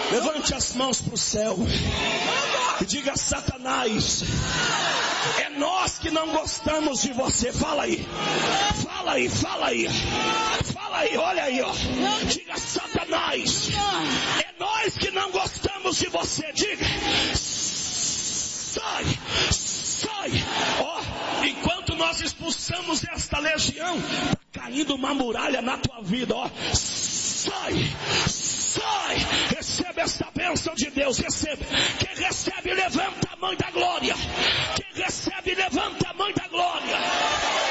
Levante as mãos para o céu e diga: Satanás, é nós que não gostamos de você. Fala aí, fala aí, fala aí, fala aí, olha aí, ó. Diga: Satanás, é nós que não gostamos de você. Diga: sai, sai. Ó, enquanto nós expulsamos esta legião, está caindo uma muralha na tua vida, ó. Sai, sai. Recebe esta bênção de Deus, recebe. Quem recebe, levanta a mão da glória. Quem recebe, levanta a mão da glória.